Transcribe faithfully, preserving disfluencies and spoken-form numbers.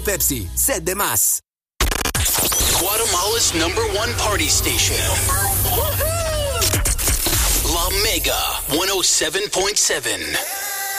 Pepsi, sed de más. Guatemala's number one party station. La Mega one oh seven point seven.